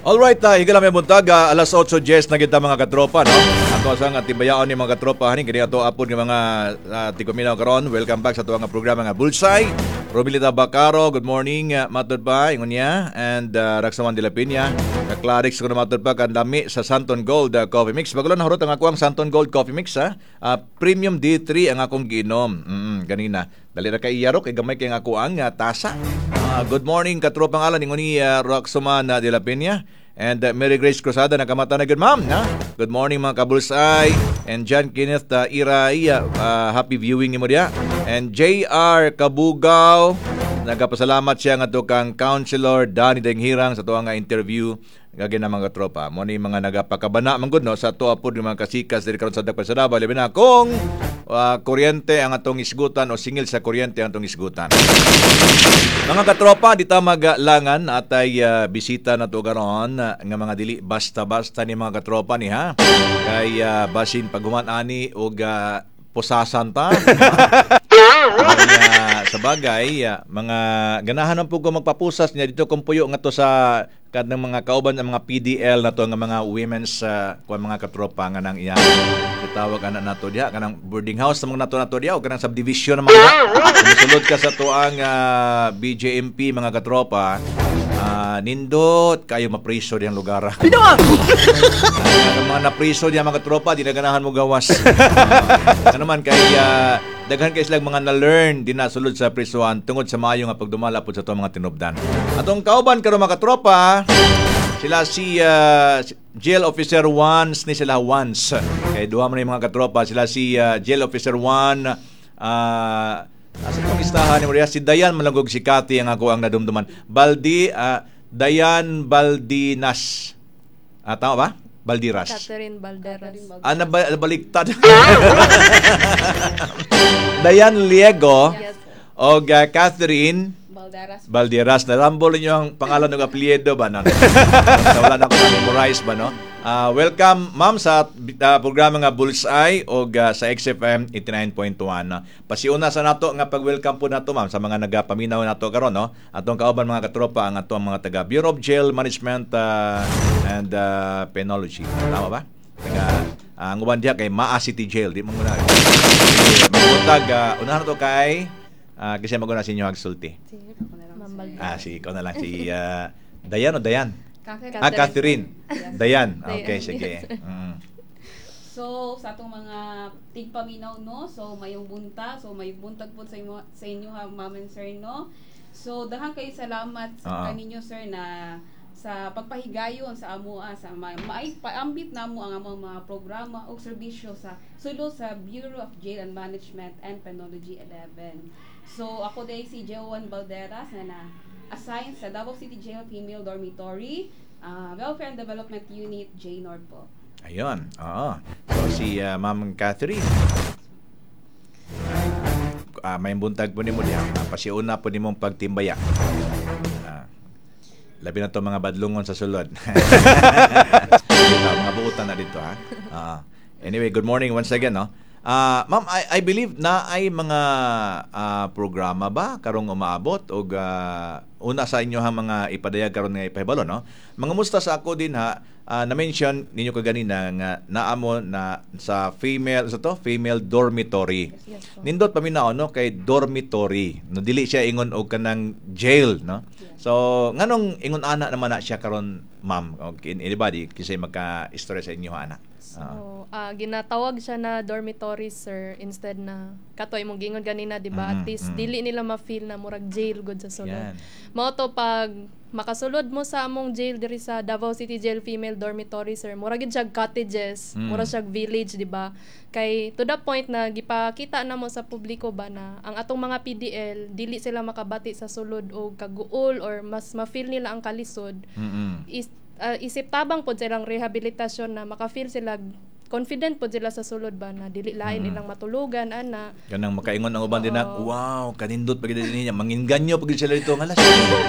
Alright, higala may buntag, alas 8:10 na kita mga katropa, no? Ato asang tibayaan ni mga katropa, haning kini ato apod ng mga tiguminaw karon. Welcome back sa tuwang programa nga Bullseye. Romilita Bacaro, good morning, matod pa, ingon niya, and Raxaman de la Piña. Clarix ko na matod pa, kandami sa Santon Gold Coffee Mix. Bagulan na harot ang ako ang Santon Gold Coffee Mix, ha? Premium D3 ang akong ginom. Ganina. Dali na kay Iyaro, kay gamay kay ako ang tasa. Good morning, katropang alan, ingon ni Roxaman de la Piña. And Mary Grace Cruzada, nakamata na good ma'am. Good morning mga kabulsay. And John Kenneth Iray, happy viewing ni mo dia. And JR Kabugaw, nagapasalamat siya nga to kang Councilor Danny Denghirang sa tuwa nga interview gagay na mga tropa. Mo ni mga nagapakabana man gud no sa tuwa pod mga kasikas diri karon sa Dakpan sa Davao, labi na kung kuryente ang atong isgutan o singil sa kuryente ang atong isgutan. Mga katropa, di ta maglangan atay bisita na to karon nga mga dili basta-basta ni mga katropa ni ha. Kay basin paghuman ani og pusasan ta. Sa bagay, mga ganahan ng pugo magpapusas niya dito kung puyo nga to sa kanang mga kauban ng mga PDL na to nga mga women's mga katropa nga nang iya tawag ana nato diha kanang boarding house namang nato diha o kanang subdivision ng mga sulod ka sa tuang BJMP mga katropa. Nindot kayo mapriso diyang lugar. Mga napriso diyan mga tropa, di na ganahan mo gawas. Ano man kay daghan kay silang mga na-learn di na sulod sa prisuan tungod sa maayo nga pagdumala pud sa tuwa mga tinubdan. Atong kauban karon mga tropa, sila si Jail Officer 1 ni sila once. Kay duha man mga katropa, sila si Jail Officer 1 asa kong listahan ni Maria si Dayan malagog si Kati ang ako ang nadumduman. Dayan Baldinas. Tama ba? Baldiras. Catherine Balderas. Baliktad. Dayan Liego. Yes, O Catherine Balderas. Narambol niyo ang pangalan ng apelyido ba? Wala na ko na-memorize ba, no? Welcome, ma'am, sa programa nga Bullseye o sa XFM 89.1. Pasiuna sa nato nga pag-welcome po nato, ma'am, sa mga nagapaminaw nato karon, no? Atong kauban mga katropa ang atong mga taga Bureau of Jail Management and Penology. Tama ba? Ang uban diha kay Maa City Jail, di mo muna. Magbuntag unahan to kay kasi maguna sa inyo agsulti. Si ikaw na lang si Dayan o Dayan? Catherine. Dayan. Okay, sige. So, sa atong mga tigpaminaw, no? So, mayong buntag po sa inyo ha, ma'am and sir, no? So, daghang kayo salamat sa kaninyo, sir, na sa pagpahigayon sa amoa, sa paambit na mo ang among mga programa o serbisyo sa sulod sa Bureau of Jail and Management and Penology 11. So, ako day si Joan Balderas na assigned sa Davao City Jail Female Dormitory, Welfare and Development Unit, J. North po. Ayun, oo. So, si Ma'am Catherine. May buntag po ni mo diyan. Pasiuna po ni mong pagtimbaya. Labi na to mga badlungon sa sulod. Mga buutan na dito, ha? Anyway, good morning once again, no? Ma'am, I believe na ay mga programa ba karong umaabot o una sa inyo hang mga ipadayag karon nga ipahibalo, no? Mga musta sa ako din ha, na-mention ninyo kaganina nga naamo na sa female dormitory. Yes, Nindot paminaw no kay dormitory. No dili siya ingon og kanang jail, no? Yes. So nganong ingon ana naman na siya karon, ma'am? Okay, anybody kasi magka-istorya sa inyo ana? So, ginatawag siya na dormitory, sir, instead na kato imong gingon ganina, di ba? At least dili nila ma-feel na murag jail good sa sulod. Mao to pag makasulod mo sa among jail diri sa Davao City Jail Female Dormitory, sir, murag gid siya cottages, murag siya village, di ba? Kay to the point na gipakita na mo sa publiko ba na ang atong mga PDL dili sila makabati sa sulod o kaguol or mas ma-feel nila ang kalisod. Isip tabang po silang rehabilitasyon na maka-feel sila confident po sila sa sulod ba na dili lain ilang matulugan ana. Kanang makaingon ang uban din na wow, kanindot pagid niya, manginganyo pagid sila dito nga